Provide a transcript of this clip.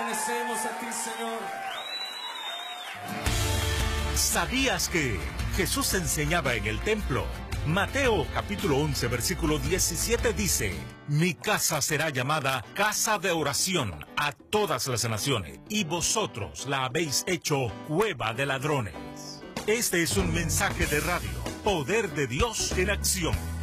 pertenecemos a ti, Señor. ¿Sabías que Jesús enseñaba en el templo? Mateo capítulo 11 versículo 17 dice: Mi casa será llamada casa de oración a todas las naciones, y vosotros la habéis hecho cueva de ladrones. Este es un mensaje de radio, Poder de Dios en acción.